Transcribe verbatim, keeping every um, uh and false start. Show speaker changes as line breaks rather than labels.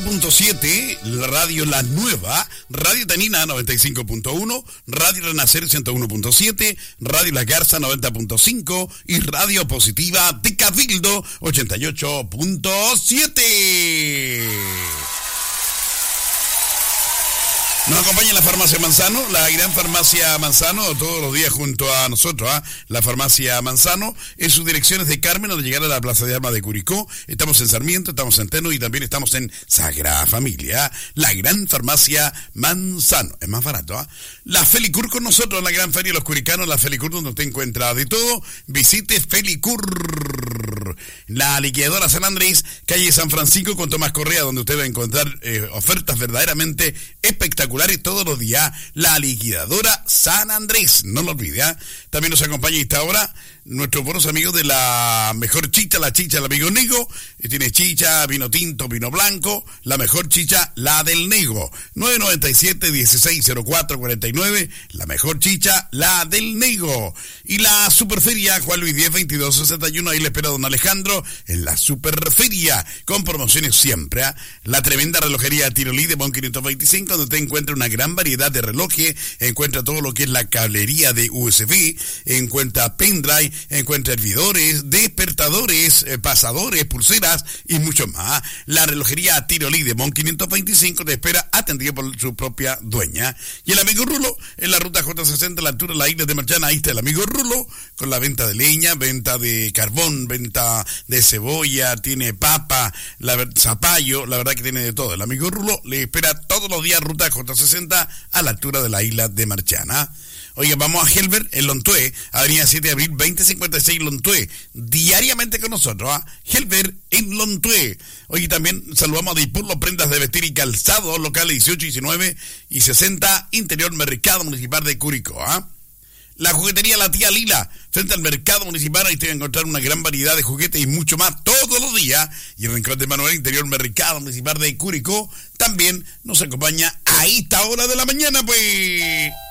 punto siete, la radio La Nueva, Radio Tanina noventa y cinco punto uno, Radio Renacer ciento uno punto siete, Radio La Garza noventa punto cinco y Radio Positiva de Cabildo ochenta y ocho punto siete. Nos acompaña la Farmacia Manzano, la gran Farmacia Manzano, todos los días junto a nosotros, ¿eh? La Farmacia Manzano, en sus direcciones de Carmen al llegar a la Plaza de Armas de Curicó. Estamos en Sarmiento, estamos en Teno y también estamos en Sagrada Familia, la gran Farmacia Manzano. Es más barato, ¿eh? La Felicur con nosotros, la gran feria de los curicanos, la Felicur donde usted encuentra de todo. Visite Felicur. La liquidadora San Andrés, calle San Francisco con Tomás Correa, donde usted va a encontrar eh, ofertas verdaderamente espectaculares todos los días. La liquidadora San Andrés, no lo olvide, ¿eh? También nos acompaña esta hora nuestros buenos amigos de la mejor chicha, la chicha del amigo Nego. Tiene chicha, vino tinto, vino blanco. La mejor chicha, la del Nego. nueve nueve siete, dieciséis cero cuatro cuarenta y nueve. La mejor chicha, la del Nego. Y la Superferia, Juan Luis diez, veintidós sesenta y uno. Ahí le espera don Alejandro en la Superferia. Con promociones siempre, ¿eh? La tremenda relojería Tirolí de Bon quinientos veinticinco, donde usted encuentra una gran variedad de relojes. Encuentra todo lo que es la cablería de U S B. Encuentra pendrive. Encuentra hervidores, despertadores, eh, pasadores, pulseras y mucho más. La relojería Tirolí de Mon quinientos veinticinco te espera atendido por su propia dueña. Y el amigo Rulo, en la ruta J sesenta, a la altura de la isla de Marchana, ahí está el amigo Rulo, con la venta de leña, venta de carbón, venta de cebolla, tiene papa, la, zapallo, la verdad que tiene de todo. El amigo Rulo le espera todos los días ruta J sesenta a la altura de la isla de Marchana. Oye, vamos a Helber en Lontué, avenida siete de abril, veinte cincuenta y seis Lontué, diariamente con nosotros, ¿ah? ¿eh? Helber en Lontué. Oye, también saludamos a Dispurlo, prendas de vestir y calzado, locales dieciocho, diecinueve y sesenta, interior Mercado Municipal de Curicó, ¿ah? ¿eh? La juguetería La Tía Lila, frente al Mercado Municipal, ahí te va a encontrar una gran variedad de juguetes y mucho más todos los días. Y el Rincón de Manuel, interior Mercado Municipal de Curicó, también nos acompaña a esta hora de la mañana, pues.